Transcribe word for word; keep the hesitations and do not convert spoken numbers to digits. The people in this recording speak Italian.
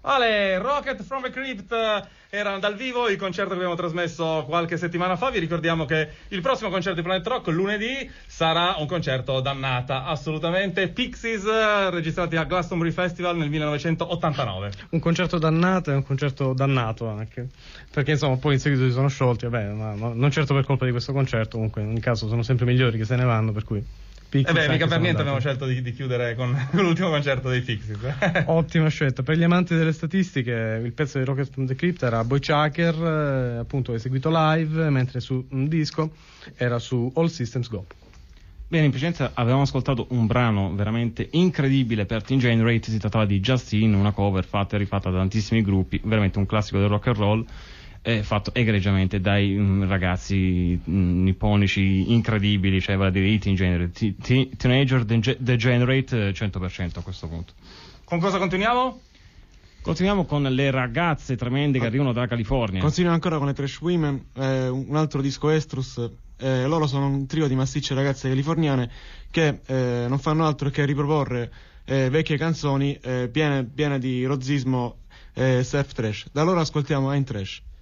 Ale, Rocket from the Crypt era dal vivo il concerto che abbiamo trasmesso qualche settimana fa. Vi ricordiamo che il prossimo concerto di Planet Rock lunedì sarà un concerto dannata, assolutamente. Pixies, registrati a Glastonbury Festival nel millenovecentottantanove. Un concerto dannato e un concerto dannato anche, perché insomma poi in seguito si sono sciolti, vabbè, ma no, non certo per colpa di questo concerto, comunque in ogni caso sono sempre migliori che se ne vanno, per cui E eh beh, mica per niente abbiamo scelto di, di chiudere con, con l'ultimo concerto dei Pixies. Ottima scelta. Per gli amanti delle statistiche, il pezzo di Rocket from the Crypt era Boy Chucker, eh, appunto eseguito live, mentre su un disco era su All Systems Go. Bene, in precedenza avevamo ascoltato un brano veramente incredibile per Teen Generate, si trattava di Justine, una cover fatta e rifatta da tantissimi gruppi, veramente un classico del rock and roll. È fatto egregiamente dai um, ragazzi um, nipponici incredibili, cioè vale a dire i teen generate, t- teenager de- degenerate cento per cento a questo punto. Con cosa continuiamo? Continuiamo con le ragazze tremende che arrivano dalla California. Continuiamo ancora con le Trash Women, eh, un altro disco Estrus. Eh, loro sono un trio di massicce ragazze californiane che eh, non fanno altro che riproporre eh, vecchie canzoni eh, piene, piene di rozzismo e self trash. Da loro ascoltiamo Ein Trash.